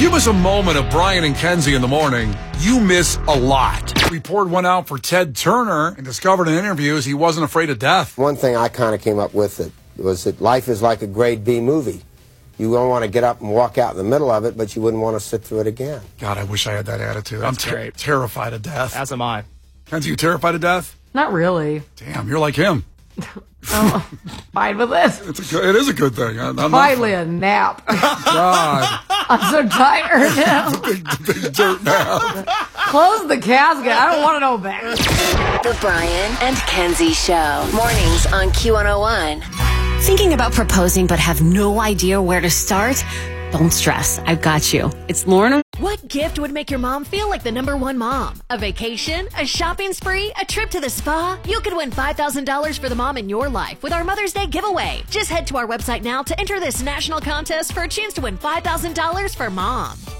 you miss a moment of Brian and Kenzie in the morning, you miss a lot. We poured one out for Ted Turner and discovered in interviews he wasn't afraid of death. One thing I kind of came up with was that life is like a grade B movie. You don't want to get up and walk out in the middle of it, but you wouldn't want to sit through it again. God, I wish I had that attitude. That's I'm great. Terrified of death. As am I. Kenzie, you terrified of death? Not really. Damn, you're like him. Fine with this. It is a good thing. Finally a nap. God. I'm so tired now. Big dirt nap. Close the casket. I don't want to know about it. The Brian and Kenzie Show. Mornings on Q101. Thinking about proposing but have no idea where to start? Don't stress. I've got you. It's Lauren. What gift would make your mom feel like the #1 mom? A vacation? A shopping spree? A trip to the spa? You could win $5,000 for the mom in your life with our Mother's Day giveaway. Just head to our website now to enter this national contest for a chance to win $5,000 for mom.